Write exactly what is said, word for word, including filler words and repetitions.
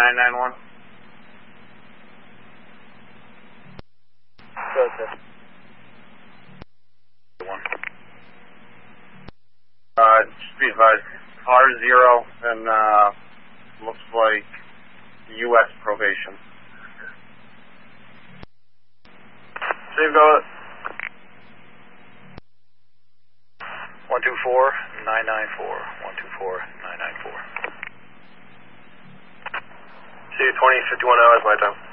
nine nine one. Go ahead. One. Uh, just be advised, R zero, and uh, looks like U S probation. Steve, go ahead. one two four nine nine four. one two four nine nine four. See you twenty fifty-one hours my time.